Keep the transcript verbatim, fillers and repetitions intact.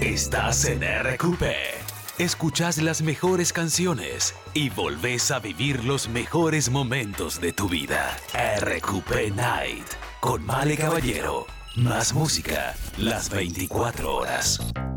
Estás en R Q P. Escuchás las mejores canciones y volvés a vivir los mejores momentos de tu vida. R Q P Night con Male Caballero. Más música las veinticuatro horas.